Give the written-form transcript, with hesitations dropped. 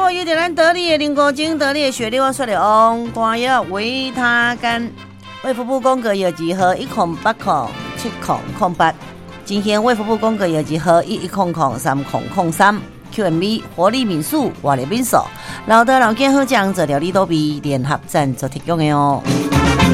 哦，有点咱得力的林国精得力的血流说的翁瓜药维他甘，卫福部公告药剂号108070008，今天卫福部公告药剂号11003003 QMB 活力民宿活力民宿，老的老健好酱这条李多比联合赞助提供的哦。